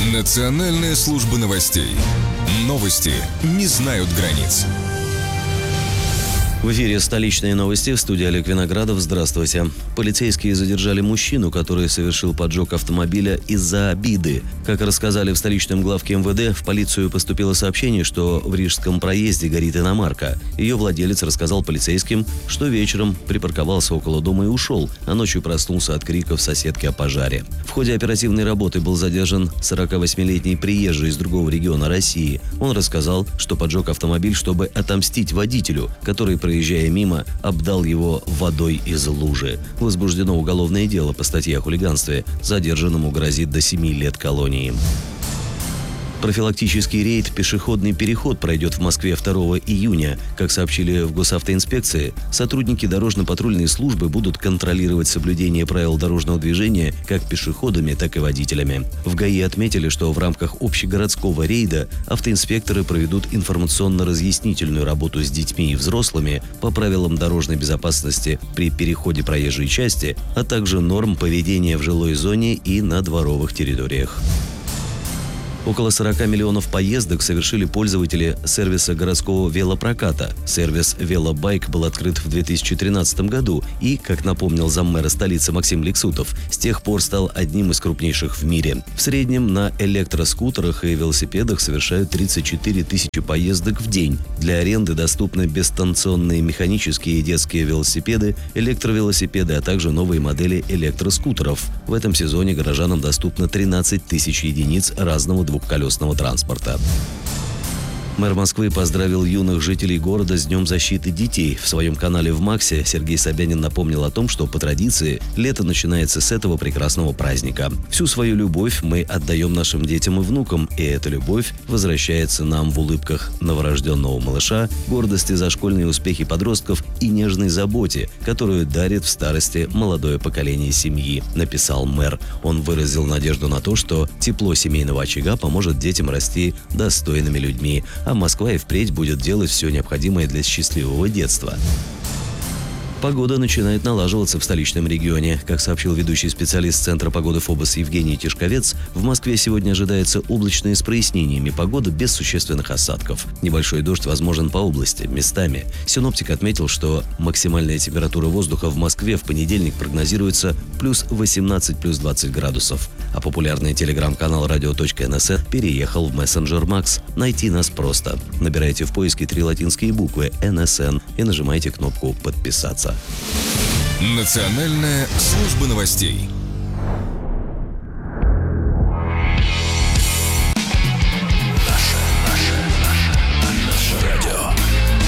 Национальная служба новостей. Новости не знают границ. В эфире «Столичные новости», в студии Олег Виноградов. Здравствуйте. Полицейские задержали мужчину, который совершил поджог автомобиля из-за обиды. Как рассказали в столичном главке МВД, в полицию поступило сообщение, что в Рижском проезде горит иномарка. Ее владелец рассказал полицейским, что вечером припарковался около дома и ушел, а ночью проснулся от криков соседки о пожаре. В ходе оперативной работы был задержан 48-летний приезжий из другого региона России. Он рассказал, что поджег автомобиль, чтобы отомстить водителю, который, проезжая мимо, обдал его водой из лужи. Возбуждено уголовное дело по статье о хулиганстве. Задержанному грозит до 7 лет колонии. Профилактический рейд «Пешеходный переход» пройдет в Москве 2 июня. Как сообщили в госавтоинспекции, сотрудники дорожно-патрульной службы будут контролировать соблюдение правил дорожного движения как пешеходами, так и водителями. В ГАИ отметили, что в рамках общегородского рейда автоинспекторы проведут информационно-разъяснительную работу с детьми и взрослыми по правилам дорожной безопасности при переходе проезжей части, а также норм поведения в жилой зоне и на дворовых территориях. Около 40 миллионов поездок совершили пользователи сервиса городского велопроката. Сервис «Велобайк» был открыт в 2013 году и, как напомнил заммэра столицы Максим Лексутов, с тех пор стал одним из крупнейших в мире. В среднем на электроскутерах и велосипедах совершают 34 тысячи поездок в день. Для аренды доступны бесстанционные механические и детские велосипеды, электровелосипеды, а также новые модели электроскутеров. В этом сезоне горожанам доступно 13 тысяч единиц разного двухколесного транспорта. Мэр Москвы поздравил юных жителей города с Днем защиты детей. В своем канале в Максе Сергей Собянин напомнил о том, что по традиции лето начинается с этого прекрасного праздника. Всю свою любовь мы отдаем нашим детям и внукам, и эта любовь возвращается нам в улыбках новорожденного малыша, гордости за школьные успехи подростков и нежной заботе, которую дарит в старости молодое поколение семьи, написал мэр. Он выразил надежду на то, что тепло семейного очага поможет детям расти достойными людьми, а Москва и впредь будет делать все необходимое для счастливого детства. Погода начинает налаживаться в столичном регионе. Как сообщил ведущий специалист Центра погоды ФОБОС Евгений Тишковец, в Москве сегодня ожидается облачное с прояснениями погоды без существенных осадков. Небольшой дождь возможен по области, местами. Синоптик отметил, что максимальная температура воздуха в Москве в понедельник прогнозируется плюс 18, плюс 20 градусов. А популярный телеграм-канал radio.nsn переехал в мессенджер Макс. Найти нас просто. Набирайте в поиске 3 латинские буквы «НСН» и нажимайте кнопку «Подписаться». Национальная служба новостей.